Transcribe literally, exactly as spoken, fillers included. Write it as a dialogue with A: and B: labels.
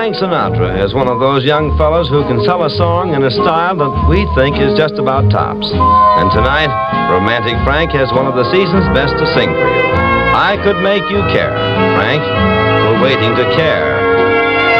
A: Frank Sinatra is one of those young fellows who can sell a song in a style that we think is just about tops. And tonight, Romantic Frank has one of the season's best to sing for you. I Could Make You Care. Frank, we're waiting to care.